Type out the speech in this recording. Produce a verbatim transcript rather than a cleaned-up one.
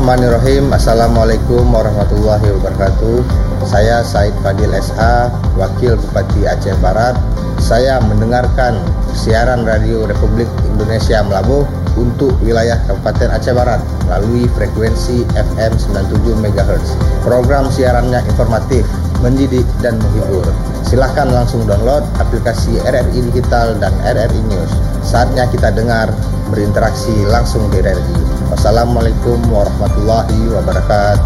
Bismillahirrahmanirrahim. Assalamualaikum warahmatullahi wabarakatuh. Saya Said Fadil S A, Wakil Bupati Aceh Barat. Saya mendengarkan siaran Radio Republik Indonesia Melabuh untuk wilayah Kabupaten Aceh Barat melalui frekuensi F M sembilan puluh tujuh megahertz. Program siarannya informatif, mendidik, dan menghibur. Silahkan langsung download aplikasi R R I Digital dan R R I News. Saatnya kita dengar, berinteraksi langsung di R R I. Wassalamualaikum warahmatullahi wabarakatuh.